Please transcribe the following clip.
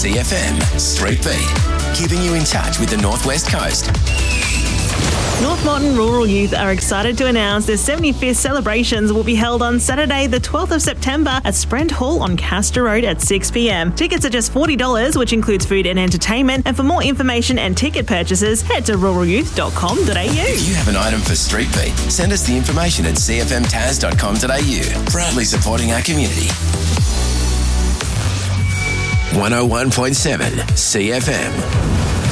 CFM Street Beat, keeping you in touch with the Northwest Coast. North Moreton Rural Youth are excited to announce their 75th celebrations will be held on Saturday the 12th of September at Sprent Hall on Castor Road at 6 p.m. Tickets are just $40, which includes food and entertainment, and for more information and ticket purchases, head to ruralyouth.com.au. If you have an item for Street Beat, send us the information at cfmtaz.com.au. Proudly supporting our community. 101.7 CFM.